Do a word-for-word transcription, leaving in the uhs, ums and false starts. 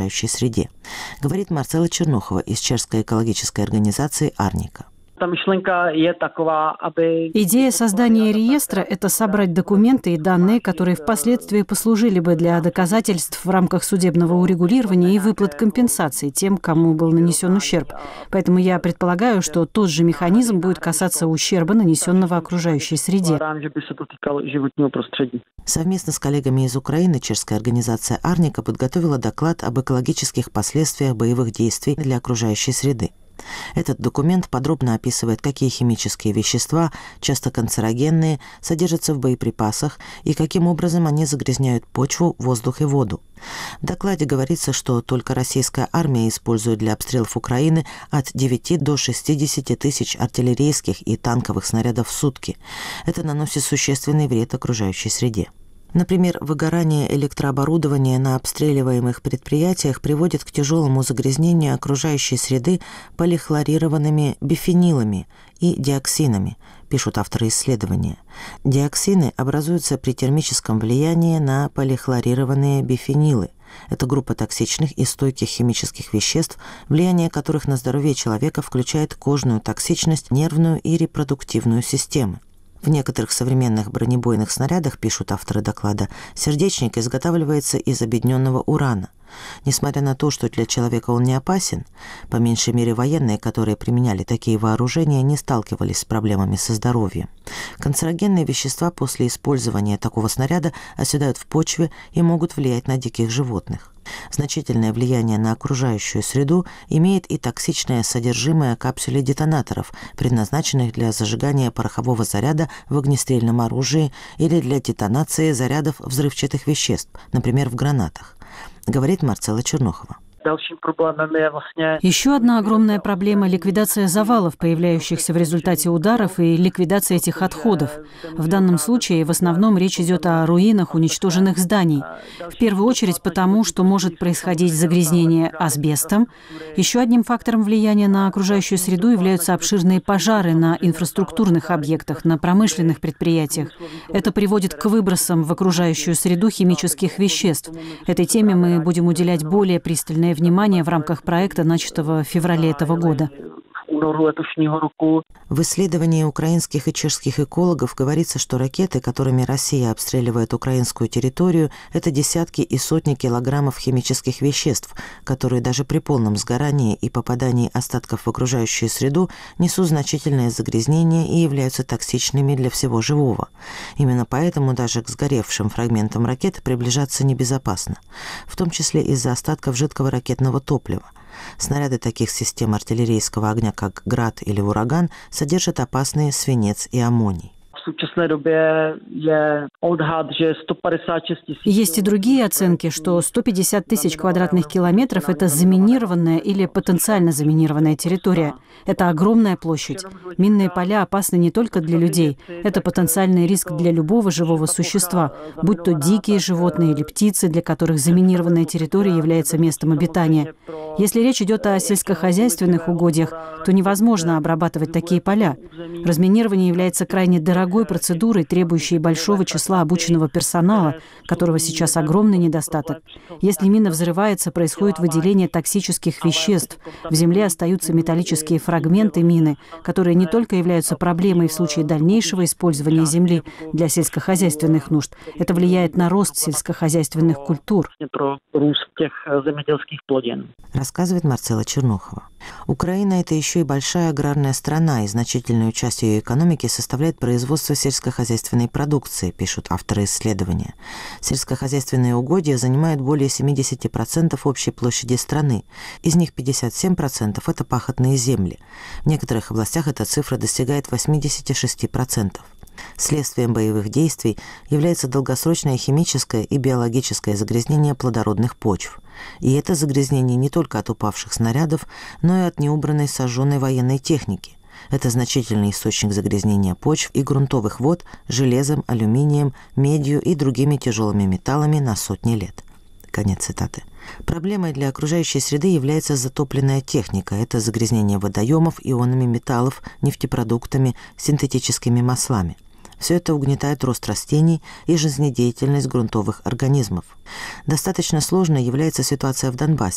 окружающей среде, говорит Марцела Чернухова из чешской экологической организации «Арника». Идея создания реестра – это собрать документы и данные, которые впоследствии послужили бы для доказательств в рамках судебного урегулирования и выплат компенсаций тем, кому был нанесен ущерб. Поэтому я предполагаю, что тот же механизм будет касаться ущерба, нанесенного окружающей среде. Совместно с коллегами из Украины чешская организация «Арника» подготовила доклад об экологических последствиях боевых действий для окружающей среды. Этот документ подробно описывает, какие химические вещества, часто канцерогенные, содержатся в боеприпасах и каким образом они загрязняют почву, воздух и воду. В докладе говорится, что только российская армия использует для обстрелов Украины от девяти до шестидесяти тысяч артиллерийских и танковых снарядов в сутки. Это наносит существенный вред окружающей среде. Например, выгорание электрооборудования на обстреливаемых предприятиях приводит к тяжелому загрязнению окружающей среды полихлорированными бифенилами и диоксинами, пишут авторы исследования. Диоксины образуются при термическом влиянии на полихлорированные бифенилы. Это группа токсичных и стойких химических веществ, влияние которых на здоровье человека включает кожную токсичность, нервную и репродуктивную системы. В некоторых современных бронебойных снарядах, пишут авторы доклада, сердечник изготавливается из обедненного урана. Несмотря на то, что для человека он не опасен, по меньшей мере военные, которые применяли такие вооружения, не сталкивались с проблемами со здоровьем. Канцерогенные вещества после использования такого снаряда оседают в почве и могут влиять на диких животных. Значительное влияние на окружающую среду имеет и токсичное содержимое капсулей детонаторов, предназначенных для зажигания порохового заряда в огнестрельном оружии или для детонации зарядов взрывчатых веществ, например, в гранатах, говорит Марцела Чернухова. Еще одна огромная проблема – ликвидация завалов, появляющихся в результате ударов, и ликвидация этих отходов. В данном случае в основном речь идет о руинах уничтоженных зданий. В первую очередь потому, что может происходить загрязнение асбестом. Еще одним фактором влияния на окружающую среду являются обширные пожары на инфраструктурных объектах, на промышленных предприятиях. Это приводит к выбросам в окружающую среду химических веществ. Этой теме мы будем уделять более пристальное внимание в рамках проекта, начатого в феврале этого года. В исследовании украинских и чешских экологов говорится, что ракеты, которыми Россия обстреливает украинскую территорию, это десятки и сотни килограммов химических веществ, которые даже при полном сгорании и попадании остатков в окружающую среду несут значительное загрязнение и являются токсичными для всего живого. Именно поэтому даже к сгоревшим фрагментам ракет приближаться небезопасно, в том числе из-за остатков жидкого ракетного топлива. Снаряды таких систем артиллерийского огня, как «Град» или «Ураган», содержат опасные свинец и аммоний. Есть и другие оценки, что сто пятьдесят тысяч квадратных километров – это заминированная или потенциально заминированная территория. Это огромная площадь. Минные поля опасны не только для людей. Это потенциальный риск для любого живого существа, будь то дикие животные или птицы, для которых заминированная территория является местом обитания. Если речь идет о сельскохозяйственных угодьях, то невозможно обрабатывать такие поля. Разминирование является крайне дорогой процедурой, требующей большого числа обученного персонала, которого сейчас огромный недостаток. Если мина взрывается, происходит выделение токсических веществ. В земле остаются металлические фрагменты мины, которые не только являются проблемой в случае дальнейшего использования земли для сельскохозяйственных нужд, это влияет на рост сельскохозяйственных культур. Рассказывает Марцела Чернухова. Украина – это еще и большая аграрная страна, и значительную часть ее экономики составляет производство сельскохозяйственной продукции, пишут авторы исследования. Сельскохозяйственные угодья занимают более семидесяти процентов общей площади страны. Из них пятьдесят семь процентов – это пахотные земли. В некоторых областях эта цифра достигает восьмидесяти шести процентов. Следствием боевых действий является долгосрочное химическое и биологическое загрязнение плодородных почв. И это загрязнение не только от упавших снарядов, но и от неубранной сожженной военной техники. Это значительный источник загрязнения почв и грунтовых вод железом, алюминием, медью и другими тяжелыми металлами на сотни лет. Конец цитаты. Проблемой для окружающей среды является затопленная техника. Это загрязнение водоемов ионами металлов, нефтепродуктами, синтетическими маслами. Все это угнетает рост растений и жизнедеятельность грунтовых организмов. Достаточно сложной является ситуация в Донбассе.